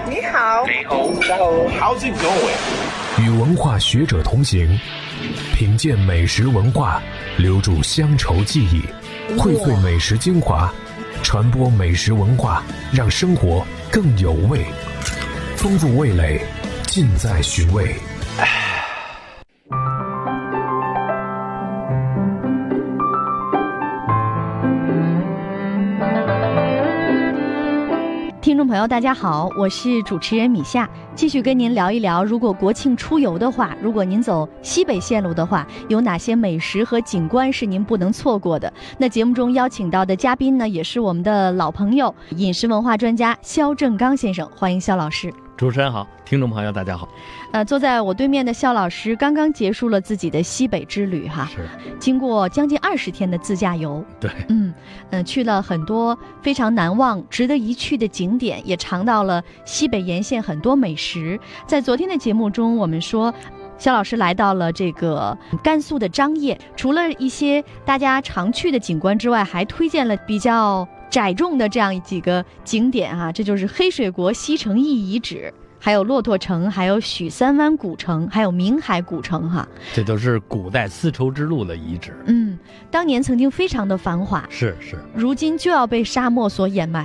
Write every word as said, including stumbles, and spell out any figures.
你好， 你好，大家好 How's it going？ 与文化学者同行，品鉴美食文化，留住乡愁记忆，荟萃美食精华，传播美食文化，让生活更有味。丰富味蕾，尽在寻味。 听众朋友大家好，我是主持人米夏，继续跟您聊一聊，如果国庆出游的话，如果您走西北线路的话，有哪些美食和景观是您不能错过的。那节目中邀请到的嘉宾呢，也是我们的老朋友，饮食文化专家肖正刚先生，欢迎肖老师。 主持人好，听众朋友大家好。 呃，坐在我对面的肖老师刚刚结束了自己的西北之旅哈， 是经过将近二十天的自驾游， 对， 嗯呃，去了很多非常难忘、值得一去的景点，也尝到了西北沿线很多美食。在昨天的节目中，我们说，肖老师来到了这个甘肃的张掖，除了一些大家常去的景观之外，还推荐了比较窄众的这样几个景点啊，这就是黑水国西城驿遗址，还有骆驼城，还有许三湾古城，还有明海古城哈， 这都是古代丝绸之路的遗址。 嗯，当年曾经非常的繁华， 是是， 如今就要被沙漠所掩埋。